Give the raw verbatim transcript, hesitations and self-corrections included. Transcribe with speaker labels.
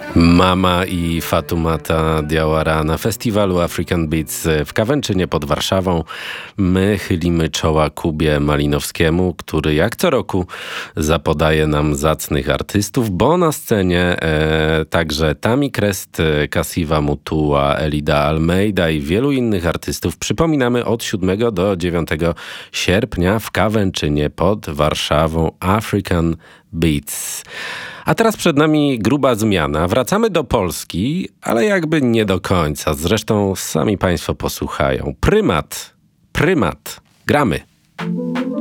Speaker 1: Mama i Fatoumata Diawara na festiwalu African Beats w Kawęczynie pod Warszawą. My chylimy czoła Kubie Malinowskiemu, który jak co roku zapodaje nam zacnych artystów, bo na scenie e, także Tami Crest, Kasiva Mutua, Elida Almeida i wielu innych artystów. Przypominamy, od siódmego do dziewiątego sierpnia w Kawęczynie pod Warszawą African Beats. A teraz przed nami gruba zmiana. Wracamy do Polski, ale jakby nie do końca. Zresztą sami państwo posłuchają. Prymat, prymat. Gramy.